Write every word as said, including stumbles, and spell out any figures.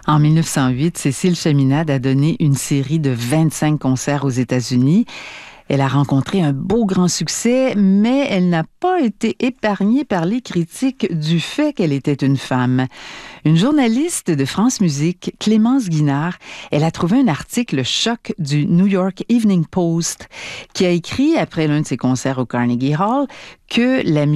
En mille neuf cent huit, Cécile Chaminade a donné une série de vingt-cinq concerts aux États-Unis. Elle a rencontré un beau grand succès, mais elle n'a pas été épargnée par les critiques du fait qu'elle était une femme. Une journaliste de France Musique, Clémence Guinard, elle a trouvé un article choc du New York Evening Post qui a écrit, après l'un de ses concerts au Carnegie Hall, que la